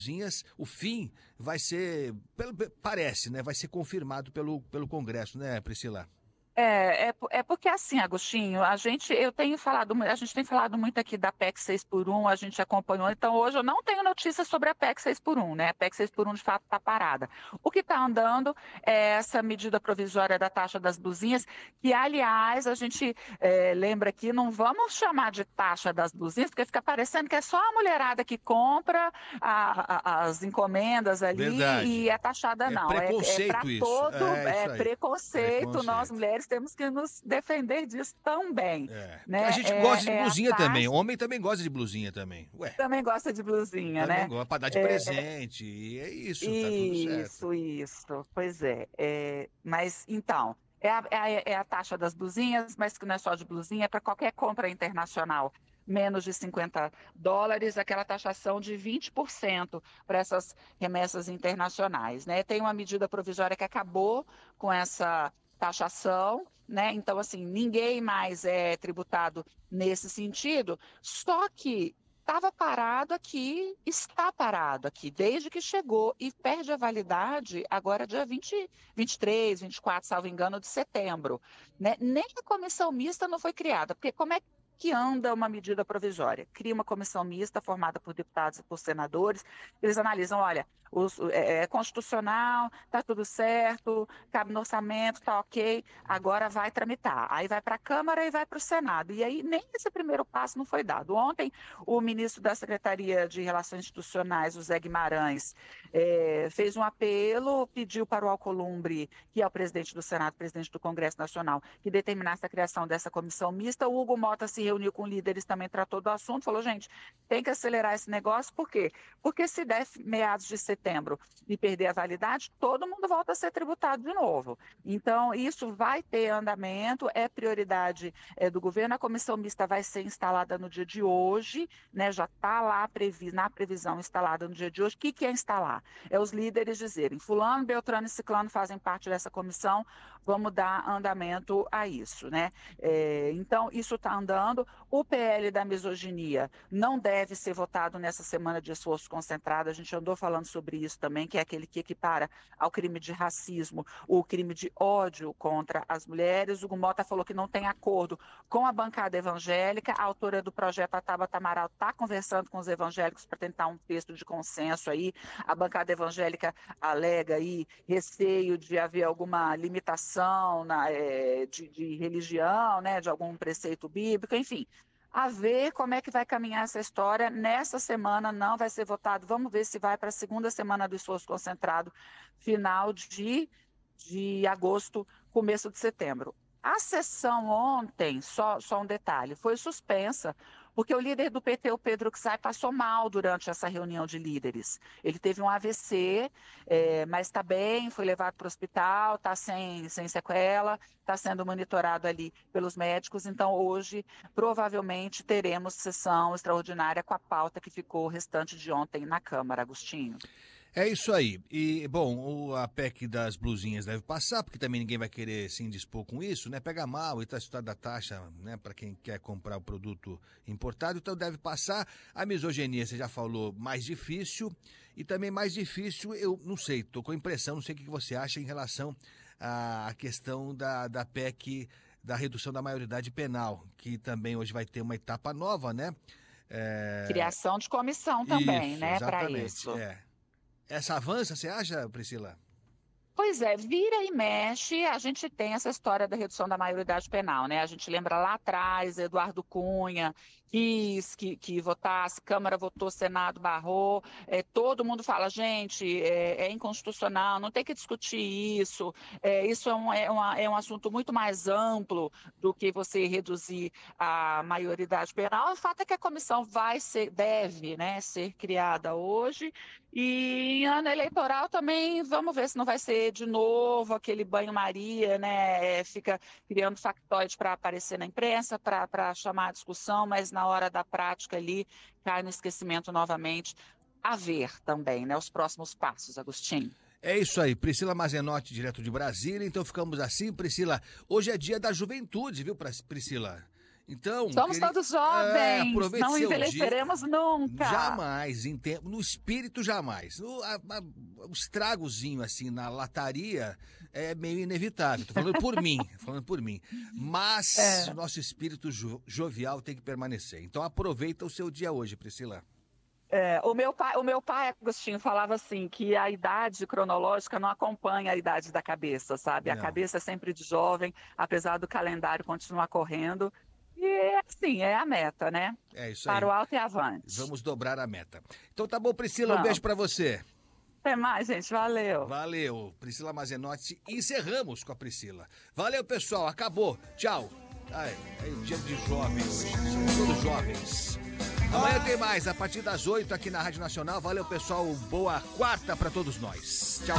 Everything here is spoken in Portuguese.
o fim vai ser, parece, né? Vai ser confirmado pelo Congresso, né, Priscila? É porque assim, Agostinho, a gente tem falado muito aqui da PEC 6 por 1, a gente acompanhou, então hoje eu não tenho notícias sobre a PEC 6 por 1, né? A PEC 6 por 1 de fato está parada. O que está andando é essa medida provisória da taxa das blusinhas, que aliás a gente lembra aqui, não vamos chamar de taxa das blusinhas, porque fica parecendo que é só a mulherada que compra as encomendas ali Verdade. e é taxada, É não. É para preconceito isso. todo, É isso aí. preconceito, nós Preconceito. mulheres temos que nos defender disso também, Que a né? gente gosta de A blusinha também. taxa Homem também gosta de blusinha também. Ué, também gosta de blusinha, também né? gosta pra dar de presente. E é isso, tá tudo certo. Isso, pois mas então, é a taxa das blusinhas, mas que não é só de blusinha, é para qualquer compra internacional menos de US$ 50, aquela taxação de 20% para essas remessas internacionais, né? Tem uma medida provisória que acabou com essa taxação, né? Então, assim, ninguém mais é tributado nesse sentido, só que estava parado aqui, está parado aqui, desde que chegou e perde a validade agora dia 23, 24, salvo engano, de setembro, né? Nem a comissão mista não foi criada, porque como é que anda uma medida provisória? Cria uma comissão mista formada por deputados e por senadores, eles analisam, olha, é constitucional, está tudo certo, cabe no orçamento, está ok, agora vai tramitar. Aí vai para a Câmara e vai para o Senado. E aí nem esse primeiro passo não foi dado. Ontem, o ministro da Secretaria de Relações Institucionais, o Zé Guimarães, fez um apelo, pediu para o Alcolumbre, que é o presidente do Senado, presidente do Congresso Nacional, que determinasse a criação dessa comissão mista. O Hugo Mota se reuniu com líderes, também tratou do assunto, falou, gente, tem que acelerar esse negócio, por quê? Porque se der meados de setembro e perder a validade, todo mundo volta a ser tributado de novo. Então, isso vai ter andamento, é prioridade do governo. A comissão mista vai ser instalada no dia de hoje, né? Já está lá na previsão instalada no dia de hoje. O que é instalar? É os líderes dizerem, fulano, beltrano e ciclano fazem parte dessa comissão, vamos dar andamento a isso, né? Então, isso está andando. O PL da misoginia não deve ser votado nessa semana de esforço concentrado, a gente andou falando sobre isso também, que é aquele que equipara ao crime de racismo o crime de ódio contra as mulheres. O Gumota falou que não tem acordo com a bancada evangélica, a autora do projeto, a Tabata Amaral, está conversando com os evangélicos para tentar um texto de consenso aí. A bancada evangélica alega aí receio de haver alguma limitação de religião, né, de algum preceito bíblico, enfim. A ver como é que vai caminhar essa história. Nessa semana não vai ser votado. Vamos ver se vai para a segunda semana do esforço concentrado, final de agosto, começo de setembro. A sessão ontem, só um detalhe, foi suspensa, porque o líder do PT, o Pedro Xay, passou mal durante essa reunião de líderes. Ele teve um AVC, mas está bem, foi levado para o hospital, está sem sequela, está sendo monitorado ali pelos médicos. Então, hoje, provavelmente, teremos sessão extraordinária com a pauta que ficou o restante de ontem na Câmara, Agostinho. É isso aí. E, bom, a PEC das blusinhas deve passar, porque também ninguém vai querer se indispor com isso, né? Pega mal e tá história da taxa, né? Para quem quer comprar o produto importado, então deve passar. A misoginia, você já falou, mais difícil. E também mais difícil, eu não sei, tô com a impressão, não sei o que você acha em relação à questão da PEC da redução da maioridade penal, que também hoje vai ter uma etapa nova, né? Criação de comissão também, Isso, né, para exatamente, isso. Essa avança, você acha, Priscila? Pois é, vira e mexe, a gente tem essa história da redução da maioridade penal, né? A gente lembra lá atrás, Eduardo Cunha quis que votasse, Câmara votou, Senado barrou, todo mundo fala, gente, é inconstitucional, não tem que discutir isso, isso é um assunto muito mais amplo do que você reduzir a maioridade penal. O fato é que a comissão deve, né, ser criada hoje, e em ano eleitoral também, vamos ver se não vai ser de novo aquele banho-maria, né? Fica criando factoide para aparecer na imprensa, para chamar a discussão, mas na hora da prática ali cai no esquecimento novamente. A ver também, né? Os próximos passos, Agostinho. É isso aí, Priscila Mazenotti, direto de Brasília. Então ficamos assim, Priscila. Hoje é dia da juventude, viu, Priscila? Então, somos todos jovens, aproveite não seu envelheceremos nunca. Jamais, no espírito jamais. O estragozinho assim na lataria é meio inevitável. Tô falando por mim, Mas o nosso espírito jovial tem que permanecer. Então aproveita o seu dia hoje, Priscila. O meu pai, Agostinho, falava assim, que a idade cronológica não acompanha a idade da cabeça, sabe? A cabeça é sempre de jovem, apesar do calendário continuar correndo. E assim, é a meta, né? É isso aí. Para o alto e avante. Vamos dobrar a meta. Então tá bom, Priscila, um beijo pra você. Até mais, gente. Valeu. Valeu, Priscila Mazenotti. Encerramos com a Priscila. Valeu, pessoal. Acabou. Tchau. É o dia de jovem hoje. Somos todos jovens. Amanhã tem mais, a partir das 8 aqui na Rádio Nacional. Valeu, pessoal. Boa quarta pra todos nós. Tchau.